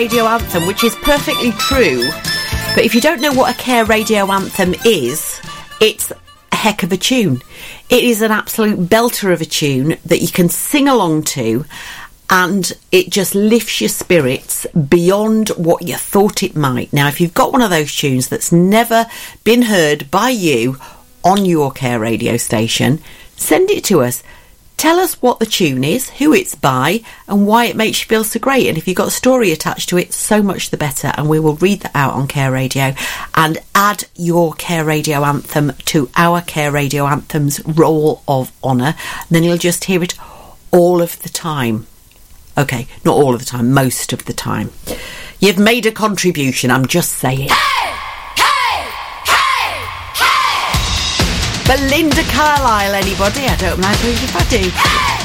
Radio anthem, which is perfectly true. But if you don't know what a Care Radio anthem is, it's a heck of a tune. It is an absolute belter of a tune that you can sing along to, and it just lifts your spirits beyond what you thought it might. Now, if you've got one of those tunes that's never been heard by you on your Care Radio station, send it to us. Tell us what the tune is, who it's by, and why it makes you feel so great. And if you've got a story attached to it, so much the better. And we will read that out on Care Radio and add your Care Radio anthem to our Care Radio Anthems Roll of Honour. And then you'll just hear it all of the time. Okay, not all of the time, most of the time. You've made a contribution, I'm just saying. Belinda Carlisle, anybody? I don't mind if I do.